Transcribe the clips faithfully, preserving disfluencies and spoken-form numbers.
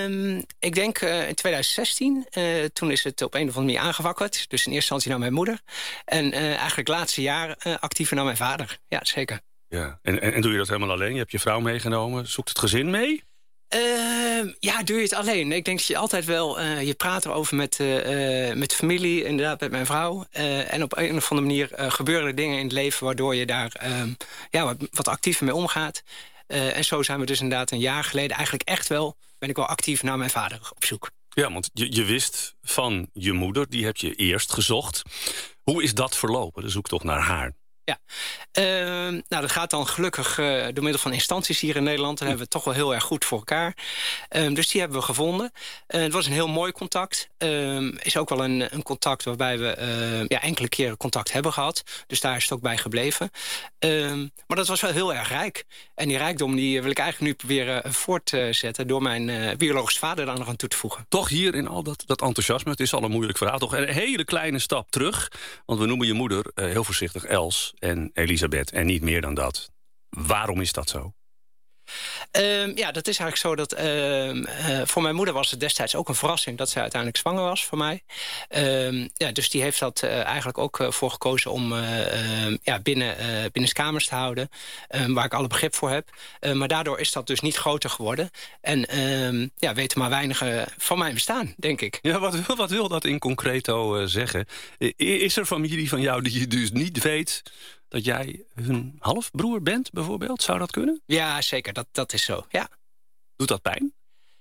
Um, ik denk uh, in twintig zestien, uh, toen is het op een of andere manier aangewakkerd. Dus in eerste instantie naar mijn moeder. En uh, eigenlijk de laatste jaren uh, actiever naar mijn vader. Ja, zeker. Ja. En, en, en doe je dat helemaal alleen? Je hebt je vrouw meegenomen. Zoekt het gezin mee? Uh, ja, doe je het alleen. Ik denk dat je altijd wel... Uh, je praat erover met, uh, met familie, inderdaad met mijn vrouw. Uh, en op een of andere manier uh, gebeuren er dingen in het leven... waardoor je daar uh, ja, wat, wat actiever mee omgaat. Uh, en zo zijn we dus inderdaad een jaar geleden... eigenlijk echt wel, ben ik wel actief naar mijn vader op zoek. Ja, want je, je wist van je moeder, die heb je eerst gezocht. Hoe is dat verlopen, de zoektocht naar haar? Ja, uh, nou dat gaat dan gelukkig uh, door middel van instanties hier in Nederland. Dan hebben we het toch wel heel erg goed voor elkaar. Uh, dus die hebben we gevonden. Uh, het was een heel mooi contact. Uh, is ook wel een, een contact waarbij we uh, ja, enkele keren contact hebben gehad. Dus daar is het ook bij gebleven. Uh, maar dat was wel heel erg rijk. En die rijkdom die wil ik eigenlijk nu proberen voortzetten... door mijn uh, biologische vader daar nog aan toe te voegen. Toch hier in al dat, dat enthousiasme, het is al een moeilijk verhaal. Toch een hele kleine stap terug. Want we noemen je moeder uh, heel voorzichtig Els... en Elisabeth, en niet meer dan dat. Waarom is dat zo? Uh, ja, dat is eigenlijk zo dat... Uh, uh, voor mijn moeder was het destijds ook een verrassing... dat zij uiteindelijk zwanger was voor mij. Uh, ja, dus die heeft dat uh, eigenlijk ook uh, voor gekozen... om uh, uh, ja, binnen, uh, binnenskamers te houden. Uh, waar ik alle begrip voor heb. Uh, maar daardoor is dat dus niet groter geworden. En uh, ja, weten maar weinigen van mijn bestaan, denk ik. Ja, wat, wat wil dat in concreto uh, zeggen? Is er familie van jou die je dus niet weet... dat jij hun halfbroer bent, bijvoorbeeld? Zou dat kunnen? Ja, zeker. Dat, dat is zo, ja. Doet dat pijn?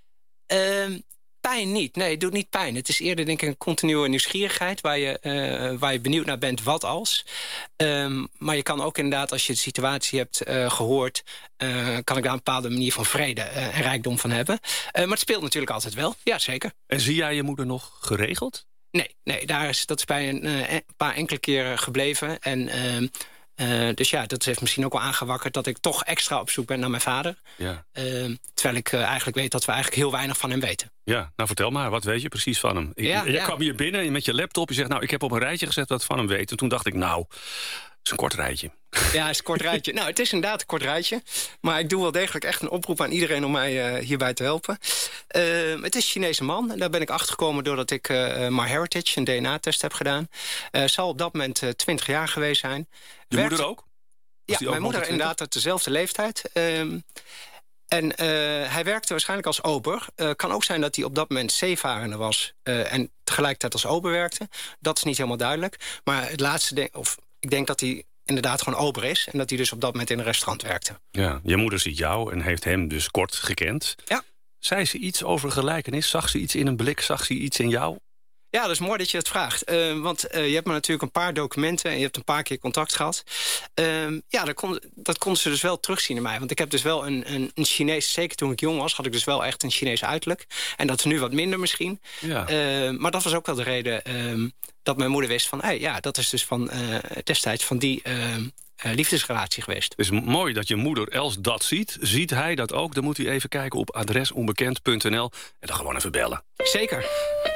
Uh, pijn niet. Nee, het doet niet pijn. Het is eerder, denk ik, een continue nieuwsgierigheid... waar je, uh, waar je benieuwd naar bent, wat als. Um, maar je kan ook inderdaad, als je de situatie hebt uh, gehoord... Uh, kan ik daar een bepaalde manier van vrede uh, en rijkdom van hebben. Uh, maar het speelt natuurlijk altijd wel. Ja, zeker. En zie jij je moeder nog geregeld? Nee, nee daar is, dat is bij een, uh, een paar enkele keren gebleven. En... Uh, Uh, dus ja, dat heeft misschien ook wel aangewakkerd... dat ik toch extra op zoek ben naar mijn vader. Ja. Uh, terwijl ik uh, eigenlijk weet dat we eigenlijk heel weinig van hem weten. Ja, nou vertel maar, wat weet je precies van hem? Ja, je ja. kwam hier binnen met je laptop, je zegt... nou, ik heb op een rijtje gezet wat van hem weet. En toen dacht ik, nou, het is een kort rijtje. Ja, het is een kort rijtje. Nou, het is inderdaad een kort rijtje. Maar ik doe wel degelijk echt een oproep aan iedereen... om mij uh, hierbij te helpen. Uh, het is een Chinese man. En daar ben ik achtergekomen doordat ik uh, MyHeritage... een D N A-test heb gedaan. Uh, zal op dat moment uh, twintig jaar geweest zijn. Je Werkt... moeder ook? Ja, mijn moeder inderdaad uit dezelfde leeftijd. Um, en uh, hij werkte waarschijnlijk als ober. Uh, kan ook zijn dat hij op dat moment zeevarende was... Uh, en tegelijkertijd als ober werkte. Dat is niet helemaal duidelijk. Maar het laatste, denk, of ik denk dat hij inderdaad gewoon ober is... en dat hij dus op dat moment in een restaurant werkte. Ja, je moeder ziet jou en heeft hem dus kort gekend. Ja. Zei ze iets over gelijkenis? Zag ze iets in een blik? Zag ze iets in jou? Ja, dat is mooi dat je het vraagt. Uh, want uh, je hebt me natuurlijk een paar documenten... en je hebt een paar keer contact gehad. Uh, ja, dat kon, dat konden ze dus wel terugzien in mij. Want ik heb dus wel een, een, een Chinees... zeker toen ik jong was, had ik dus wel echt een Chinees uiterlijk. En dat is nu wat minder misschien. Ja. Uh, maar dat was ook wel de reden uh, dat mijn moeder wist van... Hey, ja, dat is dus van uh, destijds van die... Uh, Uh, liefdesrelatie geweest. Het is mooi dat je moeder Els dat ziet. Ziet hij dat ook? Dan moet u even kijken op adres onbekend punt n l en dan gewoon even bellen. Zeker.